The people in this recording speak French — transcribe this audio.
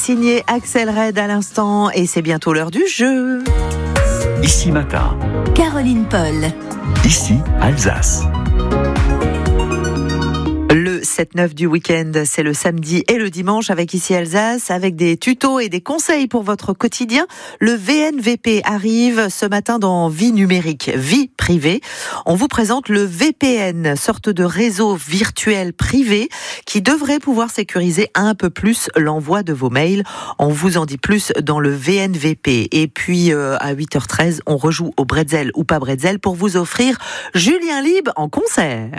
Signé Axel Red à l'instant et c'est bientôt l'heure du jeu. Ici Matin. Caroline Paul. Ici Alsace. Le 7-9 du week-end, c'est le samedi et le dimanche avec Ici Alsace, avec des tutos et des conseils pour votre quotidien. Le VNVP arrive ce matin dans Vie numérique, vie privée. On vous présente le VPN, sorte de réseau virtuel privé qui devrait pouvoir sécuriser un peu plus l'envoi de vos mails. On vous en dit plus dans le VNVP. Et puis à 8h13, on rejoue au Bretzel ou pas Bretzel pour vous offrir Julien Lieb en concert.